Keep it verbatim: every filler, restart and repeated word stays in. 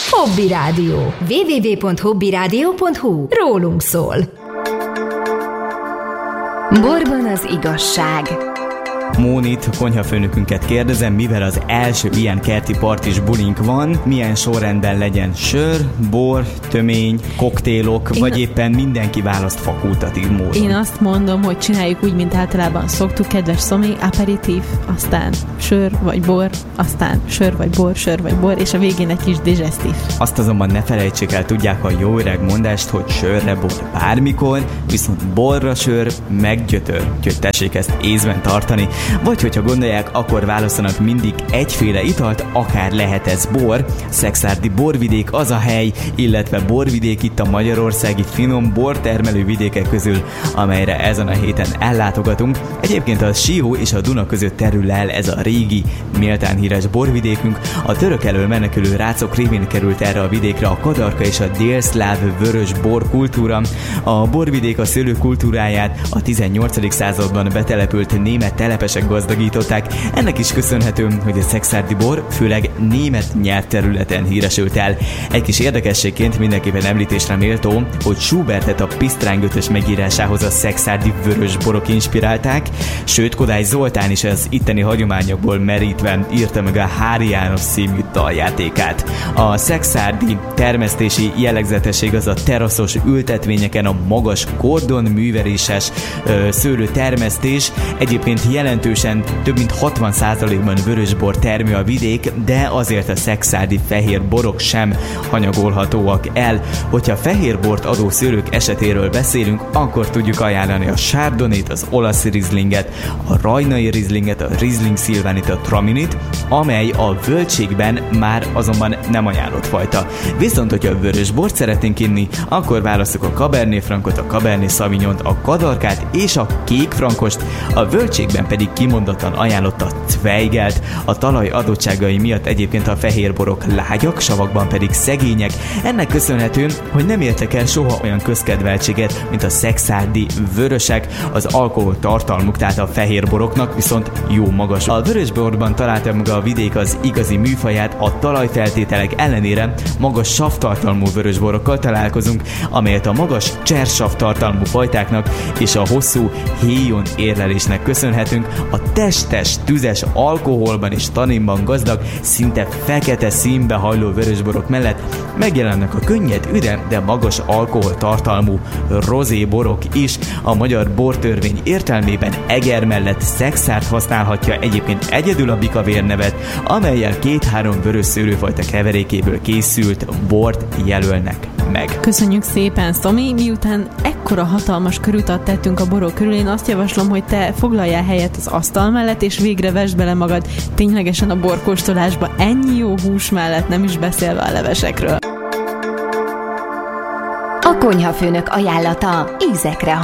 Hobby Rádió. double-u double-u double-u pont hobby rádió pont hu. Rólunk szól. Borban az igazság. Mónit, konyhafőnökünket kérdezem, mivel az első ilyen kerti partis bulink van, milyen sorrendben legyen sör, bor, tömény, koktélok, Én vagy éppen mindenki választ fakultatív módon. Én azt mondom, hogy csináljuk úgy, mint általában szoktuk, kedves Szomi, aperitív, aztán sör vagy bor, aztán sör vagy bor, sör vagy bor, és a végén egy kis digestív. Azt azonban ne felejtsék el, tudják a jó öreg mondást, hogy sörre bor bármikor, viszont borra sör meggyötör, úgyhogy tessék ezt észben tartani. Vagy hogyha gondolják, akkor választanak mindig egyféle italt, akár lehet ez bor. Szekszárdi borvidék az a hely, illetve borvidék itt a magyarországi finom bortermelő vidékek közül, amelyre ezen a héten ellátogatunk. Egyébként a Sió és a Duna között terül el ez a régi, méltán híres borvidékünk. A török elől menekülő rácok révén került erre a vidékre a kadarka és a délszláv vörös bor kultúra. A borvidék a szőlő kultúráját a tizennyolcadik században betelepült német telepesek gazdagították. Ennek is köszönhető, hogy a szekszárdi bor főleg német nyelvterületen híresült el. Egy kis érdekességként mindenképpen említésre méltó, hogy Schubertet a Pisztráng ötös megírásához a szekszárdi vörös borok inspirálták, sőt Kodály Zoltán is az itteni hagyományokból merítve írta meg a Hári János című daljátékát. A szekszárdi termesztési jellegzetesség az a teraszos ültetvényeken a magas kordonműveréses szőlőtermesztés. Egyébként jelentősen több mint hatvan százalékban vörösbor termő a vidék, de azért a szekszárdi fehér borok sem hanyagolhatóak el. Hogyha fehérbort adó szőlők esetéről beszélünk, akkor tudjuk ajánlani a Chardonnayt, az olasz Rieslinget, a rajnai Rieslinget, a Riesling Szilvánit, a Traminit, amely a völgységben már azonban nem ajánlott fajta. Viszont, hogyha vörösbort szeretnénk inni, akkor választjuk a Cabernet Francot, a Cabernet Sauvignont, a kadarkát és a kék frankost, a völgységben pedig kimondottan ajánlott a Zweigelt. A talaj adottságai miatt egyébként a fehérborok lágyak, savakban pedig szegények. Ennek köszönhető, hogy nem értek el soha olyan közkedveltséget, mint a szekszárdi vörösek. Az alkohol tartalmuk, tehát a fehérboroknak viszont jó magas. A vörösborban találta meg a vidék az igazi műfaját, a talajfeltételek ellenére magas savtartalmú vörösborokkal találkozunk, amelyet a magas csersav tartalmú fajtáknak és a hosszú héjon érlelésnek köszönhetünk. A testes, tüzes alkoholban és taninban gazdag, szinte fekete színbe hajló vörösborok mellett megjelennek a könnyed, üde, de magas alkoholtartalmú rozéborok is. A magyar bortörvény értelmében Eger mellett Szekszárd használhatja egyébként egyedül a bikavér nevet, amellyel két-három vörös szőlőfajta keverékéből készült bort jelölnek meg. Köszönjük szépen, Szomi! Miután ekkora hatalmas körutat tettünk a borok körül, én azt javaslom, hogy te foglaljál helyet az asztal mellett, és végre vesd bele magad ténylegesen a borkóstolásba, ennyi jó hús mellett, nem is beszélve a levesekről. A konyhafőnök ajánlata ízekre